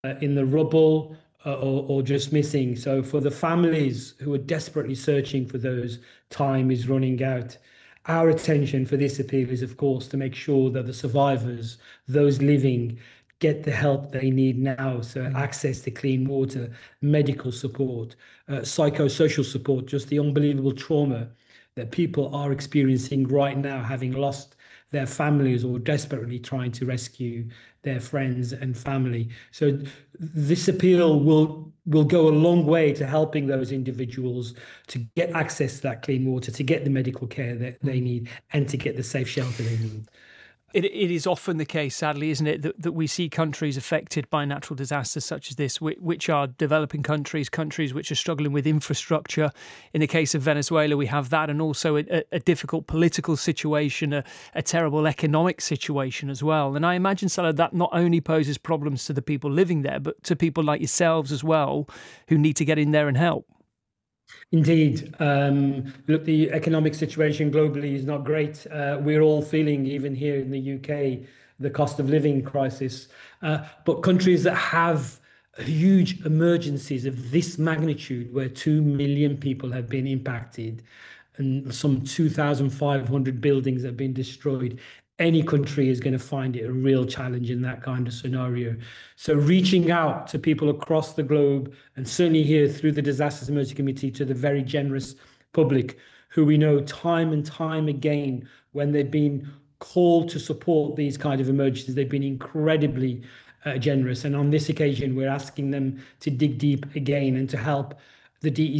in the rubble or just missing. So for the families who are desperately searching for those, time is running out. Our attention for this appeal is, of course, to make sure that the survivors, those living, get the help they need now. So access to clean water, medical support, psychosocial support, just the unbelievable trauma that people are experiencing right now, having lost their families or desperately trying to rescue their friends and family. So this appeal will go a long way to helping those individuals to get access to that clean water, to get the medical care that they need, and to get the safe shelter they need. It is often the case, sadly, isn't it, that we see countries affected by natural disasters such as this, which are developing countries which are struggling with infrastructure. In the case of Venezuela, we have that, and also a difficult political situation, a terrible economic situation as well. And I imagine, Salah, that not only poses problems to the people living there, but to people like yourselves as well, who need to get in there and help. Indeed. Look, the economic situation globally is not great. We're all feeling, even here in the UK, the cost of living crisis. But countries that have huge emergencies of this magnitude, where 2 million people have been impacted and some 2,500 buildings have been destroyed, any country is going to find it a real challenge in that kind of scenario. So reaching out to people across the globe, and certainly here through the Disasters Emergency Committee, to the very generous public who we know time and time again, when they've been called to support these kind of emergencies, they've been incredibly generous. And on this occasion, we're asking them to dig deep again and to help the DEC